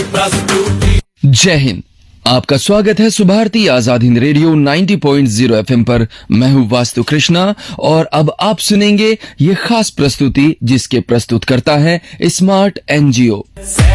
प्रस्तुति। जय हिंद। आपका स्वागत है सुभारती आजाद हिंद रेडियो 90.0 एफएम पर। मैं हूं वास्तु कृष्णा और अब आप सुनेंगे ये खास प्रस्तुति जिसके प्रस्तुत करता है स्मार्ट एनजीओ।